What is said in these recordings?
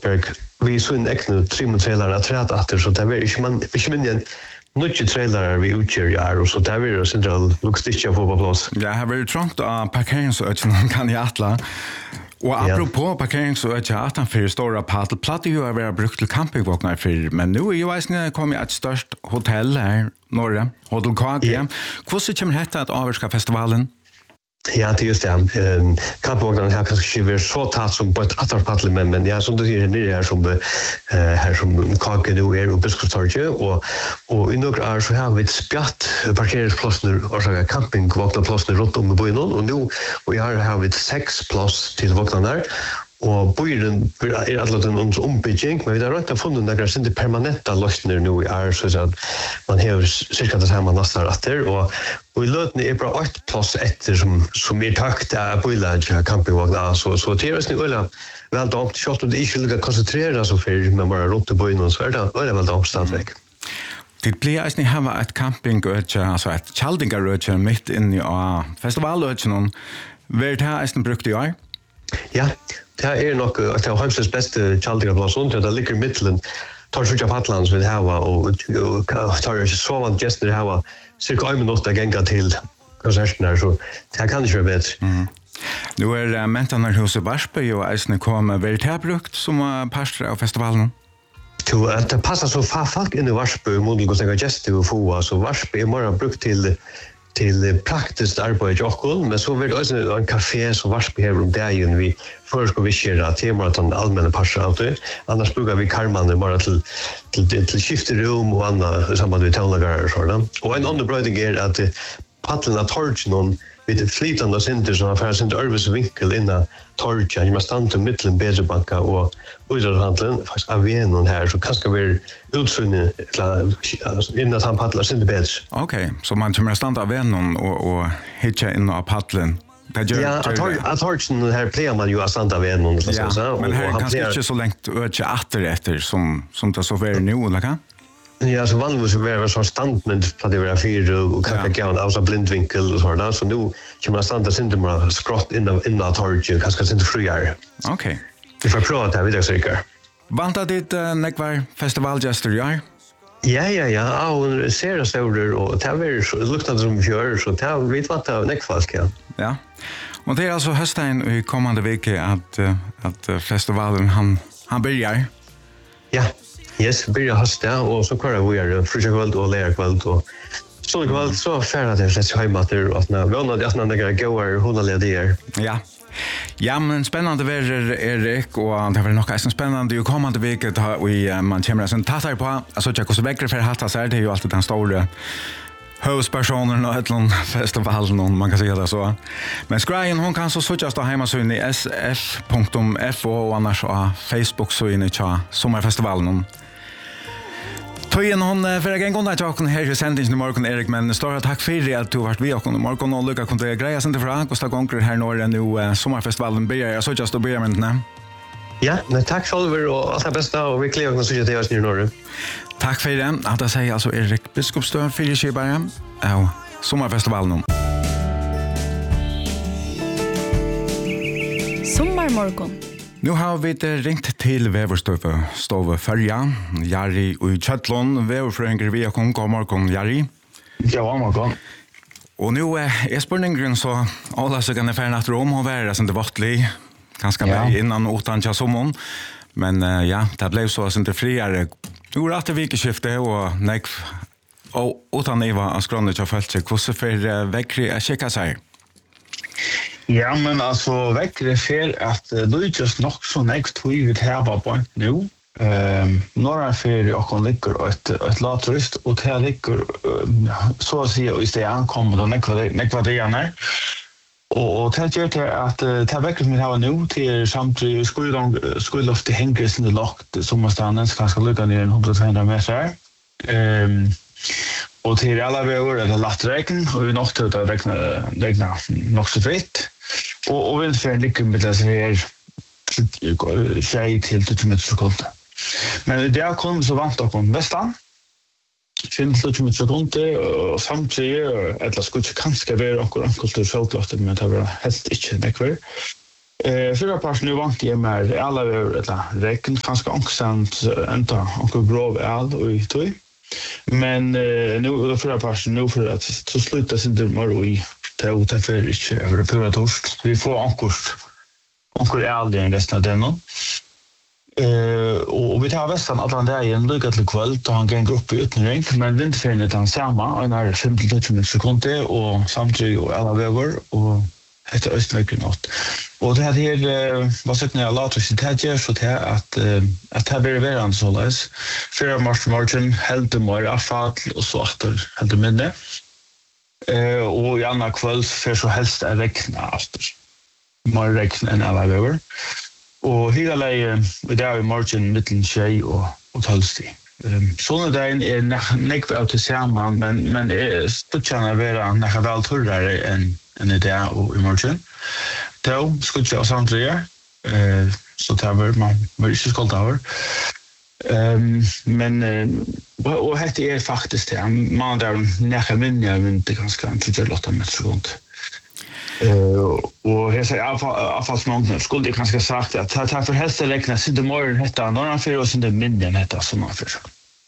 Kongsberg vi så en ekne trimtrailer att träda efter så det var inte men Nucci trailer vi utgör och så där vi central logistik på plats. Ja, här var trångt att parkeringsöken kan jag atla. Och apropå parkeringsöken att han för stora plattor ju har brukt till campingvagnar för men nu är ju väsna kommer ett störst hotell här norra Hotel KG. Hur kommer det att avska festivalen? Ja, det är just det. Campingvagnen här kanske inte så tatt som på ett attarpaddel men ja, som du säger nere här som KG nu är och Biskopstorget och i några år så har vi ett spjatt parkeringsplatser och campingvagnarplatser runt om i byn och nu och jag har vi 6 plats till vagnarna där. Och byn är alltså en ombygging, men vi har inte funnit några inte permanenta lösningar nu i år så att man har cirka det samma nästa rätter och i löten är bara 8 plats efter som är takt där på läge campingvagnar så det är ju väl väl då så att det inte ska koncentrera så för men bara runt på byn och så där är väl då stadigt. Det blir alltså ni har ett campingöche alltså ett chaldingaröche mitt in i festivalöchen vart här är brukt i år. Ja, det är nog att jag har bästa chaldingarplats och det ligger mitten tar så jag Patlands vid Hava och tar så vant gäster Hava cirka 1 minut att gänga till konserten så det kan ju vara bättre. Nu är Mentanarhuset Varsby och Eisne kommer väl till brukt som pastor av festivalen. Så att det passar så folk in i Varsby model och säga gäster och få så Varsby är bara brukt till praktiskt arbete och men så vill det också en café som Varsby har om dagen vi först ska vi köra tema att den allmänna passar av det annars brukar vi karman bara till skifterum och andra samband med townlagar och sådär och en annan bröding är att paddlarna torch någon vid flytande center som har färdigt Örvis vinkel innan torcha i mastante mitten Bejerbanka och utanhandlen faktiskt aven här så kanske vi utsynne innan han paddlar center beds. Okej, så man kommer stanna aven och hitcha in på paddlen. Ja, att torchen här plear man ju att stanna aven så så. Men här kanske inte så långt efter som det så väl nu eller kan? Ja, så vanligtvis så var det så standment på det var 4 och kanske gärna av så blindvinkel och sådär så nu kan man stanna inte bara skrott innan torget kanske inte friare. Okej. Vi får prova det vidare säkert. Vanta dit nekvar festivalgäster jag? Ja, och ser det stora och det var luktade som fjör så det vet vad det nekvar ska. Ja. Och det är alltså hösten i kommande vecka att festivalen han börjar. Ja. Yes, börjar hösta och så kör vi är frukväll och lärkväll och så kväll så färdigt det så hemmater och när vi har det några goer hundaledier. Ja. Ja, men spännande väder Erik och det var nog ganska spännande ju kommande vecka vi man kommer sen tattar på alltså jag så väcker för hatta så det är ju alltid den stora huvudpersonen och ett lång festival någon man kan säga det så. Men Skrien hon kan så switchas då hemma så in i sf.fo och annars på Facebook så in i sommarfestivalen. Tojen hon för en gång att jag kan här i sändningen i morgon Erik men stora tack för att du har varit med och morgon och lycka kunde greja sen för att Gustav Gånger här norr nu sommarfestivalen börjar så just då börjar med den. Ja, men tack själva och allt det bästa och vi kliar oss till oss i norr. Tack för det. Att jag säger alltså Erik Biskopstø för Skibara och sommarfestivalen. Sommarmorgon. Nu har vi ringt till Väverstove Färja, Jari och Chatlon, Väverfrönger via morgon Jari. Ja, morgon. Och nu är spurningen så alla så kan det färna att Rom har varit som det vattlig ganska med innan utan sommaren. Men ja, det blev så att inte friare. Nu går det vikeskifte och nekv och utan Eva Skronnet har följt sig. Hur för väckre att checka sig? Ja, men alltså väckre för att då är just nog så nekv tog vi här på nu. Några för och ligger ett laturist och här ligger så att säga i det ankommer och nekva det är och det gör det att det väcker som vi har nu till samtidigt skulle ofta hänga sin lockt som måste användas ganska lycka ner 100-200 meter. Och till alla vägar är det latträken och vi nog till att räkna nog så fritt. Och vindfärden ligger med det som är 20 meter sekunder. Men det kommer så vant och om västan. 20 sekunder och samtidigt eller skulle kanske vara och kulturfältloftet men det var helst inte nekvar. Förra pass nu vant jag med alla över ett räkn ganska ångsamt ända och grov all och i tog. Men nu förra pass nu för att så sluta sin dummer och i ta för inte över förra torsk. Vi får ankor all den resten av den. Och vi tar västan Atlanten lycka till kväll då han kan grupp utnäring men vinterfärden han samma och när 15 sekunder och samtidigt och alla vägar och heter Östmörkernåt. Och det här var sagt när jag låter sig tätja så att det blir verran så läs. Förra morgon helt mer avfall och så efter helt minne. Och i andra kväll för så helst är räkna efter. Mer räkna än alla vägar. Och hela läge idag i morgon mitten tjej och tolvstig. Såna dagen är nekva av tillsammans men stuttarna vara näka väl turrare än idag och i morgon. Då skulle jag samtidigt så det var man inte skuld över. Men och det är faktiskt det. Man där näka minne men det ganska inte låta med sekund. Och jag säger avfallsmångden skulle jag kanske sagt att ta för helst räkna sig det morgon hetta några för oss inte mindre hetta som man för.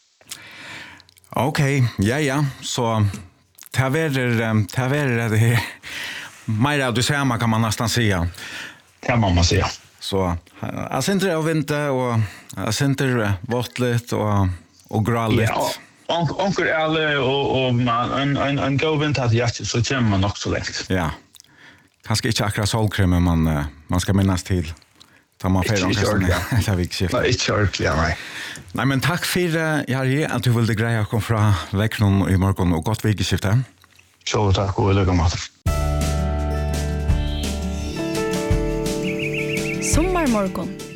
Okej, ja, så ta ver det här. Mer du säger man kan man nästan säga. Kan man säga. Så jag syns av vinter och jag syns vattligt och gralligt. Ja, onkel alle och man en god vinter att jag så kommer man också långt. Ja. Kanske inte akkurat solkräm men man ska minnas till. Tar man för det vikskift. Nej, inte kört, ja, nej. Nej, men tack för Jari att du ville greja kom från veckan i morgon och gott vikskift. Så tack och lycka med. Sommarmorgon